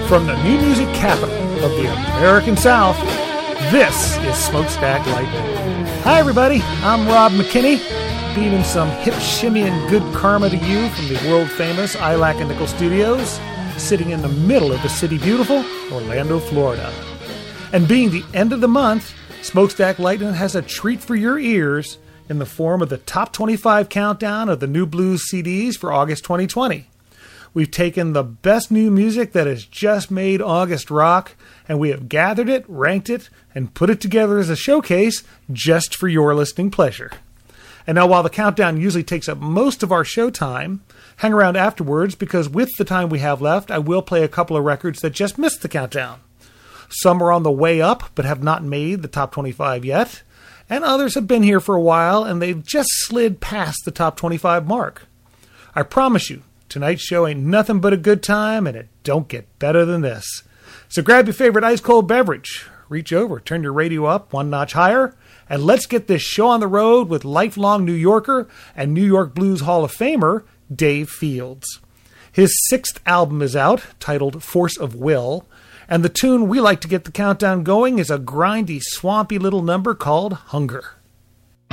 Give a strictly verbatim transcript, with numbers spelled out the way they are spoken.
From the new music capital of the American South, this is Smokestack Lightning. Hi everybody, I'm Rob McKinney, beaming some hip shimmy and good karma to you from the world-famous I L A C and Nickel Studios, sitting in the middle of the city beautiful, Orlando, Florida. And being the end of the month, Smokestack Lightning has a treat for your ears in the form of the Top twenty-five countdown of the new blues C Ds for August twenty twenty. We've taken the best new music that has just made August rock, and we have gathered it, ranked it, and put it together as a showcase just for your listening pleasure. And now while the countdown usually takes up most of our show time, hang around afterwards because with the time we have left, I will play a couple of records that just missed the countdown. Some are on the way up but have not made the top twenty-five yet, and others have been here for a while and they've just slid past the top twenty-five mark. I promise you, tonight's show ain't nothing but a good time, and it don't get better than this. So grab your favorite ice-cold beverage, reach over, turn your radio up one notch higher, and let's get this show on the road with lifelong New Yorker and New York Blues Hall of Famer Dave Fields. His sixth album is out, titled Force of Will, and the tune we like to get the countdown going is a grindy, swampy little number called Hunger.